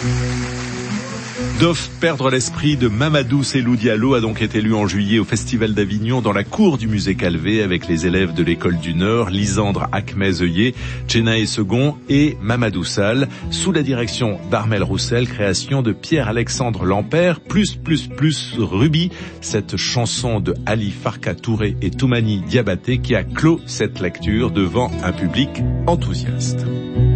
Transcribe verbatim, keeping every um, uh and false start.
Doivent perdre l'esprit de Mamadou Selou Diallo a donc été lu en juillet au Festival d'Avignon dans la cour du musée Calvé avec les élèves de l'école du Nord, Lisandre Akmez-Euillet, Djenaé Segon et Mamadou Sall, sous la direction d'Armel Roussel, création de Pierre-Alexandre Lampert, plus plus plus Ruby, cette chanson de Ali Farka Touré et Toumani Diabaté qui a clos cette lecture devant un public enthousiaste.